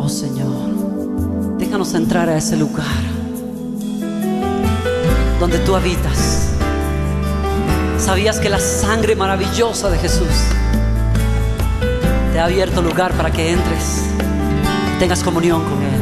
Oh Señor, déjanos entrar a ese lugar donde tú habitas. ¿Sabías que la sangre maravillosa de Jesús te ha abierto lugar para que entres, tengas comunión con Él?